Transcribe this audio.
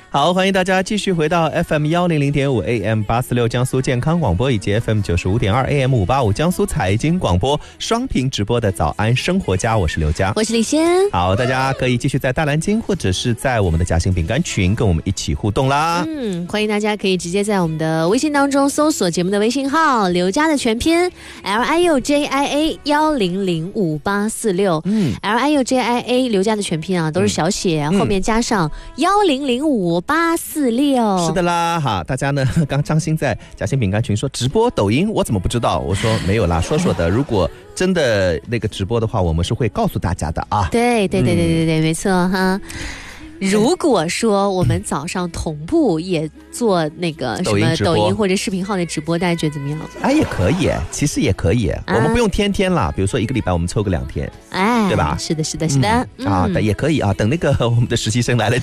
好，欢迎大家继续回到 FM 100.5 AM 846江苏健康广播以及 FM 95.2 AM 585江苏财经广播双屏直播的早安生活家，我是刘佳， 我是李仙。 好，大家可以继续在大蓝鲸或者是在我们的夹心饼干群跟我们一起互动啦。 欢迎大家可以直接在我们的微信当中搜索节目的微信号刘佳的全拼 LIUJIA 1005-846。LIUJIA 刘佳的全拼啊都是小写，后面加上1005-846。 是的啦，哈，大家呢刚张鑫在夹心饼干群说直播抖音，我怎么不知道？我说没有啦，说的。如果真的那个直播的话，我们是会告诉大家的啊。 对，没错哈。如果说我们早上同步也做那个什么抖音或者视频号的直播，大家觉得怎么样？ 哎，也可以，其实也可以，我们不用天天啦，比如说一个礼拜我们抽个2天， 哎， 对吧？ 是的， 也可以啊。等那个我们的实习生来了